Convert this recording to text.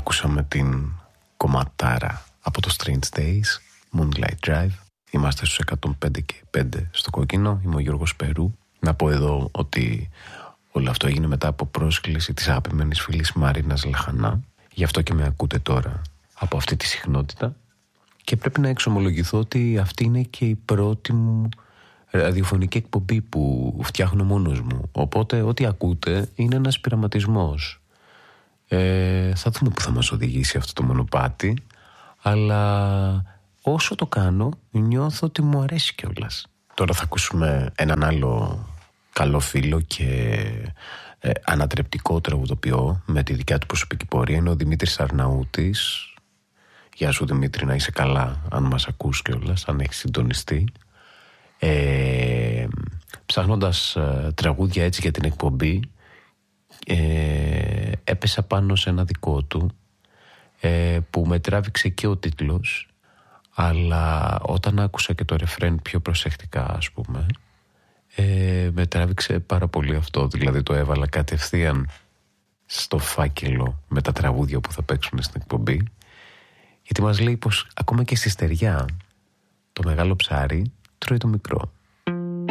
Ακούσαμε την κομματάρα από το Strange Days, Moonlight Drive. Είμαστε στους 105 και 5 στο κόκκινο. Είμαι ο Γιώργος Περού. Να πω εδώ ότι όλο αυτό έγινε μετά από πρόσκληση της αγαπημένης φίλης Μαρίνας Λαχανά. Γι' αυτό και με ακούτε τώρα από αυτή τη συχνότητα. Και πρέπει να εξομολογηθώ ότι αυτή είναι και η πρώτη μου ραδιοφωνική εκπομπή που φτιάχνω μόνος μου. Οπότε ό,τι ακούτε είναι ένας πειραματισμός. Θα δούμε που θα μας οδηγήσει αυτό το μονοπάτι, αλλά όσο το κάνω νιώθω ότι μου αρέσει κιόλας. Τώρα θα ακούσουμε έναν άλλο καλό φίλο και ανατρεπτικό τραγουδοποιό με τη δικιά του προσωπική πορεία. Είναι ο Δημήτρης Αρναούτης. Γεια σου Δημήτρη, να είσαι καλά, αν μας ακούς κιόλας, αν έχεις συντονιστεί. Ψάχνοντας τραγούδια έτσι για την εκπομπή, έπεσα πάνω σε ένα δικό του που με τράβηξε και ο τίτλος, αλλά όταν άκουσα και το ρεφρέν πιο προσεκτικά, ας πούμε, με τράβηξε πάρα πολύ αυτό. Δηλαδή το έβαλα κατευθείαν στο φάκελο με τα τραγούδια που θα παίξουμε στην εκπομπή, γιατί μας λέει πως ακόμα και στη στεριά το μεγάλο ψάρι τρώει το μικρό.